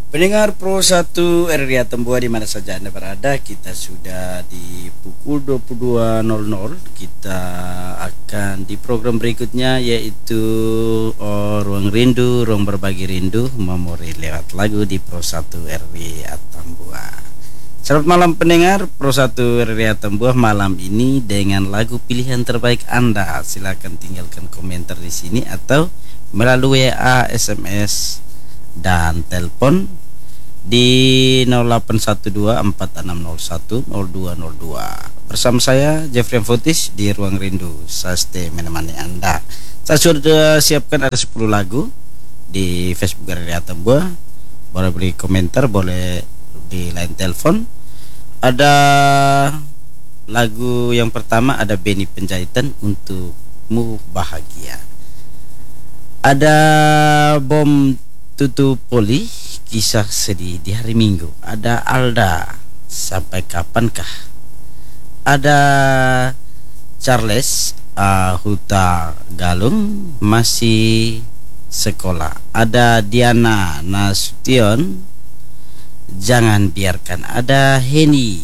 Pendengar Pro 1 RRI Atambua di mana saja Anda berada, kita sudah di pukul 22.00. Kita akan di program berikutnya yaitu Ruang Rindu, Ruang Berbagi Rindu, memori lewat lagu di Pro 1 RRI Atambua. Selamat malam pendengar Pro 1 RRI Atambua malam ini dengan lagu pilihan terbaik Anda. Silakan tinggalkan komentar di sini atau melalui WA, SMS dan telepon di 081246010202. Bersama saya Jeffrey Fotis di Ruang Rindu. Saya stay menemani Anda. Saya sudah siapkan ada 10 lagu di Facebook RRI Atambua. Boleh beri komentar, boleh di line telepon. Ada lagu yang pertama ada Benny Penjahitan, Untukmu Bahagia. Ada Bom Tutu Poli, Kisah Sedih di Hari Minggu. Ada Alda, Sampai Kapankah. Ada Charles Huta Galung, Masih Sekolah. Ada Diana Nasution, Jangan Biarkan. Ada Heni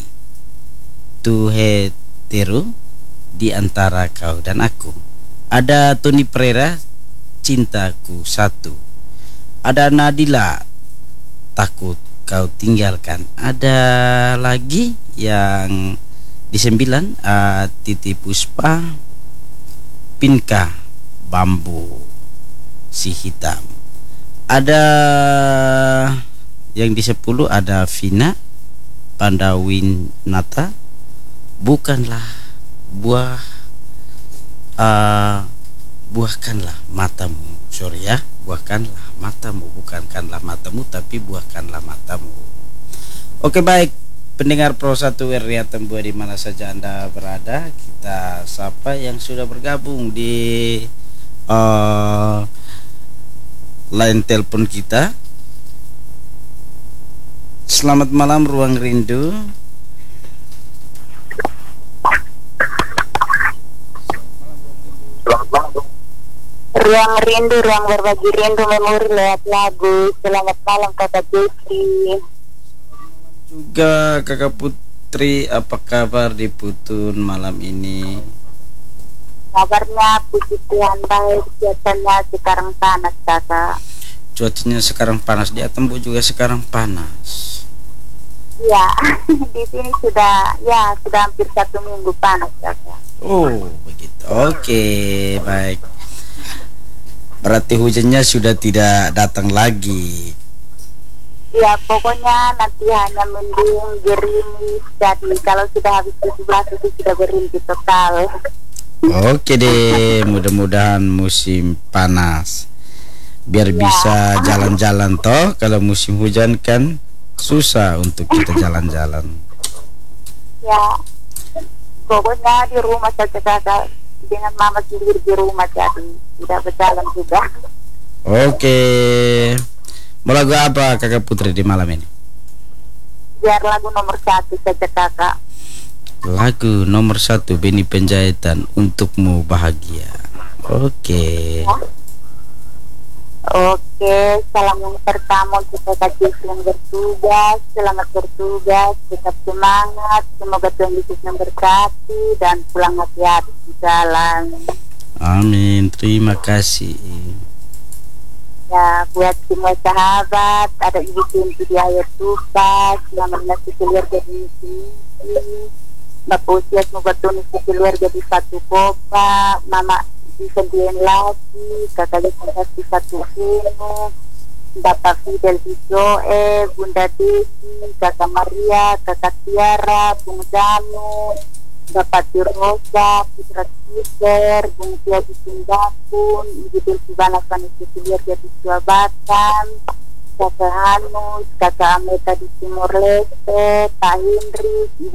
Tuheteru, Di Antara Kau dan Aku. Ada Tony Pereira, Cintaku Satu. Ada Nadila, Takut Kau Tinggalkan. Ada lagi yang di 9, Titi Puspa, Pinka Bambu Si Hitam. Ada yang di 10 ada Vina Pandawinata, Bukanlah buah buahkanlah matamu. Sorry ya, buahkanlah matamu, bukankanlah matamu, tapi buahkanlah matamu. Oke, baik pendengar Pro 1 RRI Atambua di mana saja Anda berada, kita sapa yang sudah bergabung di line telepon kita. Selamat malam Ruang Rindu. Ruang Rindu, Ruang Berbagi Rindu, memori lewat lagu. Selamat malam Kakak Jeffrey. Juga Kakak Putri, apa kabar di Putun malam ini? Kabarnya puji Tuhan baik, cuacanya sekarang panas Kakak. Cuacanya sekarang panas, di Atambua juga sekarang panas. Ya, di sini sudah hampir 1 minggu panas Kakak. Oh begitu. Oke, baik. Berarti hujannya sudah tidak datang lagi. Ya, pokoknya nanti hanya mendung, gerimis. Jadi kalau sudah habis 17 itu sudah berhenti total. Oke deh, mudah-mudahan musim panas biar Ya. bisa jalan-jalan toh. Kalau musim hujan kan susah untuk kita jalan-jalan. Ya, pokoknya di rumah saja Kakak, dengan mama sendiri di rumah, jadi tidak berjalan juga. Oke, mau lagu apa Kakak Putri di malam ini? Biar lagu nomor 1 saja Kakak. Lagu nomor 1 Benny Penjahitan, Untukmu Bahagia. Oke. Oke, salam yang pertama untuk Kakak Jeffrey yang bertugas. Selamat bertugas, tetap semangat. Semoga Tuhan Yesus memberkati dan pulang hati-hati di jalan. Amin, terima kasih. Ya, buat semua sahabat, ada ibu Pintu di Ayat Tupas, selamat nasi keluarga di sini. Bapak usia semoga Tuhan Yesus keluarga di satu kopa, mama bisa dian lagi, kakak di satu kino, Bapak Fidel di Joe, Bunda Desi, kakak Maria, kakak Tiara, Bung Danu, Bapak Tirosa, Putra Peter, Bung Tia di Sindakun, Ibu Delsi Banasan di keluarga di Suabatan, kakak Hanus, kakak Ameta di Timor Leste, Pak Henry, Ibu